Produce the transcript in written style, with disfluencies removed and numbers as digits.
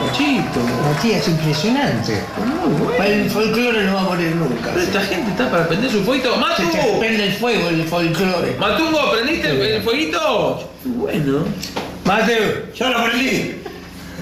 gauchito. Matías, es impresionante. Muy bueno. El folclore no va a morir nunca. Pero esta gente está para prender su fueguito. Se ¡Matu! te prende el fuego, el folclore. ¡Matungo! ¿Prendiste el fueguito? Bueno. Mateo, yo lo prendí.